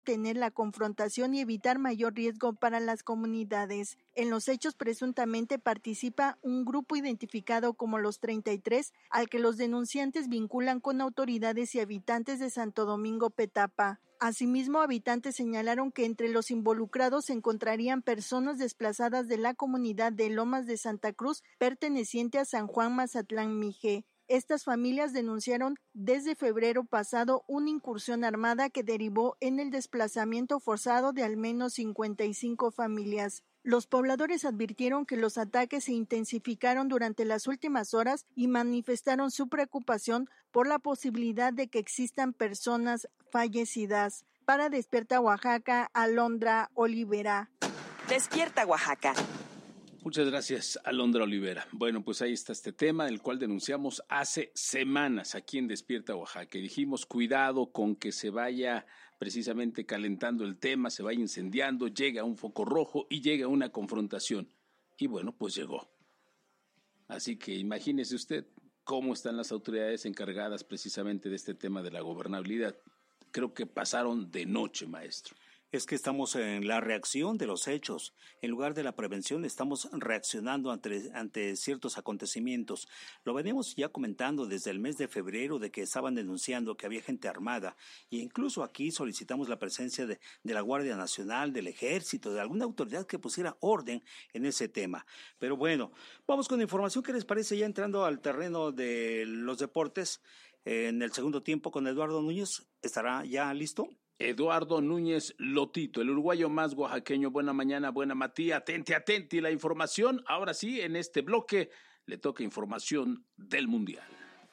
tener la confrontación y evitar mayor riesgo para las comunidades. En los hechos presuntamente participa un grupo identificado como los 33, al que los denunciantes vinculan con autoridades y habitantes de Santo Domingo Petapa. Asimismo, habitantes señalaron que entre los involucrados se encontrarían personas desplazadas de la comunidad de Lomas de Santa Cruz, perteneciente a San Juan Mazatlán Mije. Estas familias denunciaron desde febrero pasado una incursión armada que derivó en el desplazamiento forzado de al menos 55 familias. Los pobladores advirtieron que los ataques se intensificaron durante las últimas horas y manifestaron su preocupación por la posibilidad de que existan personas fallecidas. Para Despierta Oaxaca, Alondra Olivera. Despierta Oaxaca. Muchas gracias, Alondra Olivera. Bueno, pues ahí está este tema, el cual denunciamos hace semanas aquí en Despierta Oaxaca. Y dijimos, cuidado con que se vaya precisamente calentando el tema, se vaya incendiando, llega un foco rojo y llega una confrontación. Y bueno, pues llegó. Así que imagínese usted cómo están las autoridades encargadas precisamente de este tema de la gobernabilidad. Creo que pasaron de noche, maestro. Es que estamos en la reacción de los hechos. En lugar de la prevención, estamos reaccionando ante ciertos acontecimientos. Lo venimos ya comentando desde el mes de febrero, de que estaban denunciando que había gente armada. E incluso aquí solicitamos la presencia de la Guardia Nacional, del Ejército, de alguna autoridad que pusiera orden en ese tema. Pero bueno, vamos con información. ¿Qué les parece ya entrando al terreno de los deportes? En el segundo tiempo con Eduardo Núñez, ¿estará ya listo? Eduardo Núñez Lotito, el uruguayo más oaxaqueño. Buena mañana, buena Matías. Atenti la información. Ahora sí, en este bloque le toca información del Mundial.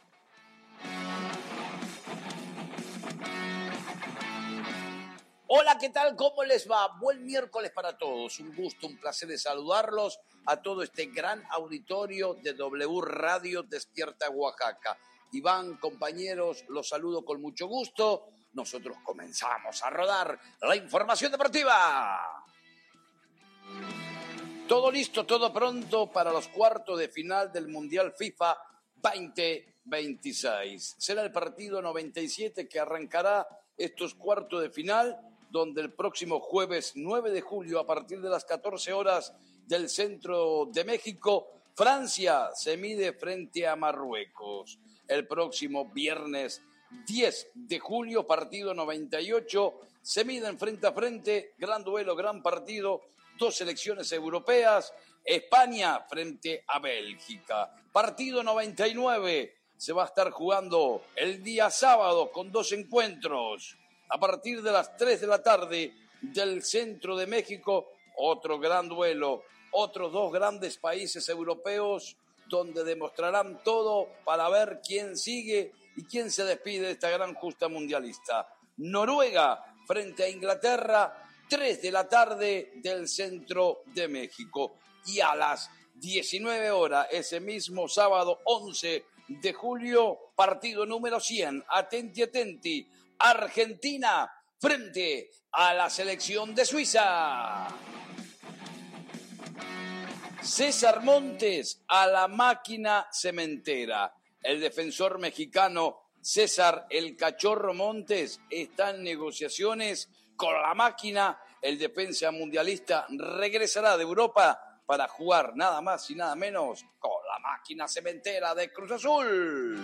Hola, ¿qué tal? ¿Cómo les va? Buen miércoles para todos. Un gusto, un placer de saludarlos a todo este gran auditorio de W Radio Despierta Oaxaca. Iván, compañeros, los saludo con mucho gusto. Nosotros comenzamos a rodar la información deportiva. Todo listo, todo pronto para los cuartos de final del Mundial FIFA 2026. Será el partido 97 que arrancará estos cuartos de final, donde el próximo jueves 9 de julio, a partir de las 14 horas del centro de México, Francia se mide frente a Marruecos. El próximo viernes 10 de julio, partido 98, se miden frente a frente, gran duelo, gran partido, dos selecciones europeas, España frente a Bélgica. Partido 99, se va a estar jugando el día sábado con dos encuentros. A partir de las 3 de la tarde del centro de México, otro gran duelo, otros dos grandes países europeos donde demostrarán todo para ver quién sigue y quién se despide de esta gran justa mundialista. Noruega frente a Inglaterra, 3 de la tarde del centro de México. Y a las 19 horas, ese mismo sábado 11 de julio, partido número 100. Atenti, Argentina frente a la selección de Suiza. César Montes a la máquina cementera. El defensor mexicano César El Cachorro Montes está en negociaciones con la máquina. El defensa mundialista regresará de Europa para jugar nada más y nada menos con la máquina cementera de Cruz Azul.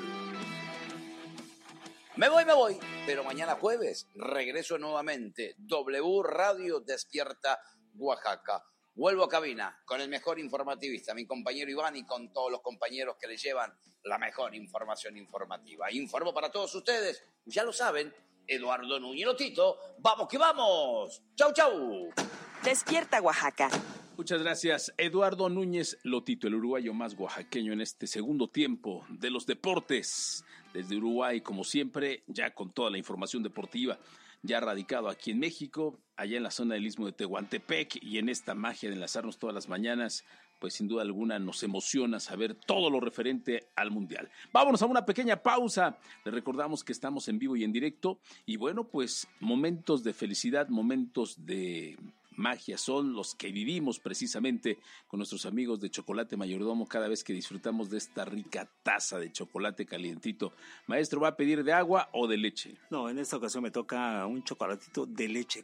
Me voy, pero mañana jueves regreso nuevamente. W Radio Despierta Oaxaca. Vuelvo a cabina con el mejor informativista, mi compañero Iván, y con todos los compañeros que le llevan la mejor información informativa. Informo para todos ustedes, ya lo saben, Eduardo Núñez Lotito. ¡Vamos que vamos! ¡Chau! Despierta Oaxaca. Muchas gracias, Eduardo Núñez Lotito, el uruguayo más oaxaqueño en este segundo tiempo de los deportes. Desde Uruguay, como siempre, ya con toda la información deportiva. Ya radicado aquí en México, allá en la zona del Istmo de Tehuantepec, y en esta magia de enlazarnos todas las mañanas, pues sin duda alguna nos emociona saber todo lo referente al Mundial. Vámonos a una pequeña pausa. Les recordamos que estamos en vivo y en directo, y bueno, pues momentos de felicidad, momentos de magia, son los que vivimos precisamente con nuestros amigos de Chocolate Mayordomo cada vez que disfrutamos de esta rica taza de chocolate calientito. Maestro, ¿va a pedir de agua o de leche? No, en esta ocasión me toca un chocolatito de leche